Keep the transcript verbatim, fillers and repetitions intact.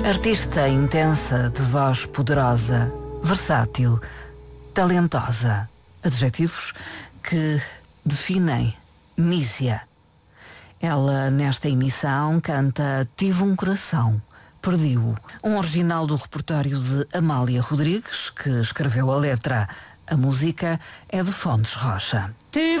Artista intensa, de voz poderosa, versátil, talentosa. Adjetivos que definem Mísia. Ela, nesta emissão, canta Tive um Coração, Perdi-o. Um original do repertório de Amália Rodrigues, que escreveu a letra. A música é de Fontes Rocha.